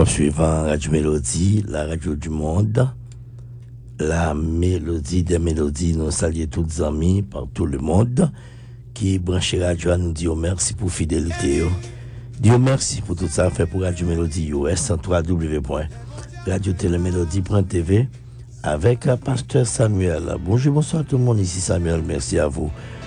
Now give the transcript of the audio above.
Suivant Radio Mélodie, la radio du monde, la mélodie des mélodies, nous saluons tous les amis par tout le monde qui branchent radio, nous disons merci pour fidélité. Dieu merci pour tout ça fait pour Radio Mélodie US en www.radiotélémélodie.tv avec Pasteur Samuel. Bonjour, bonsoir tout le monde, ici Samuel, merci à vous